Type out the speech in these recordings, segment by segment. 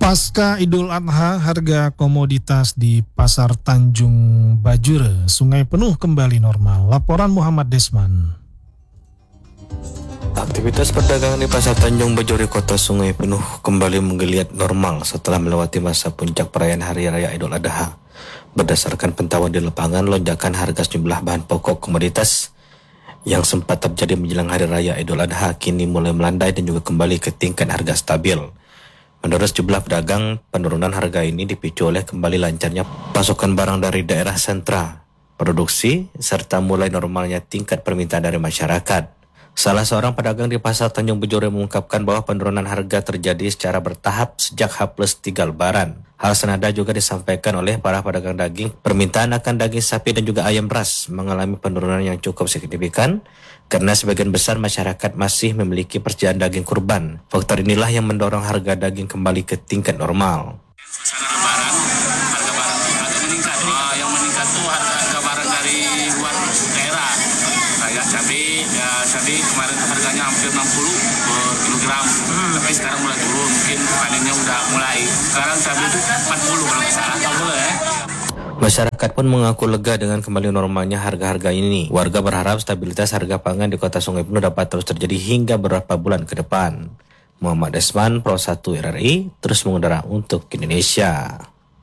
Pasca Idul Adha, harga komoditas di Pasar Tanjung Bajure, Sungai penuh kembali normal. Laporan Muhammad Desman. Aktivitas perdagangan di Pasar Tanjung Bajure, Kota Sungai Penuh kembali menggeliat normal setelah melewati masa puncak perayaan Hari Raya Idul Adha. Berdasarkan pantauan di lapangan, lonjakan harga sejumlah bahan pokok komoditas yang sempat terjadi menjelang Hari Raya Idul Adha kini mulai melandai dan juga kembali ke tingkat harga stabil. Menurut sejumlah pedagang, penurunan harga ini dipicu oleh kembali lancarnya pasokan barang dari daerah sentra, produksi, serta mulai normalnya tingkat permintaan dari masyarakat. Salah seorang pedagang di Pasar Tanjung Bajure mengungkapkan bahwa penurunan harga terjadi secara bertahap sejak H+3 Lebaran. Hal senada juga disampaikan oleh para pedagang daging. Permintaan akan daging sapi dan juga ayam ras mengalami penurunan yang cukup signifikan karena sebagian besar masyarakat masih memiliki persediaan daging kurban. Faktor inilah yang mendorong harga daging kembali ke tingkat normal. Suasana Lebaran, harga barang agak meningkat. Yang meningkat tuh harga barang dari luar daerah. Kayak cabai kemarin tuh harganya hampir 60 per kilogram. Tapi sekarang mulai turun, mungkin panennya udah mulai. Sekarang cabai itu 40 kalau nggak salah. Masyarakat pun mengaku lega dengan kembali normalnya harga-harga ini. Warga berharap stabilitas harga pangan di Kota Sungai Penuh dapat terus terjadi hingga beberapa bulan ke depan. Muhammad Desman, Pro 1 RRI, terus mengudara untuk Indonesia.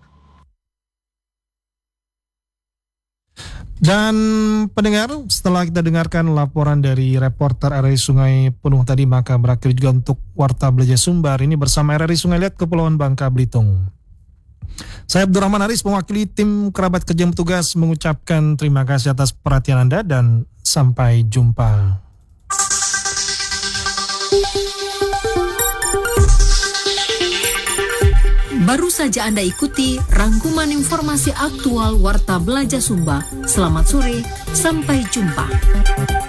Dan pendengar, setelah kita dengarkan laporan dari reporter RRI Sungai Penuh tadi, maka berakhir juga untuk Warta Belajar Sumbar ini bersama RRI Sungai Liat Kepulauan Bangka Belitung. Saya Abdurrahman Aris, mewakili tim kerabat kerja petugas, mengucapkan terima kasih atas perhatian Anda dan sampai jumpa. Baru saja Anda ikuti rangkuman informasi aktual Warta Belajar Sumba. Selamat sore, sampai jumpa.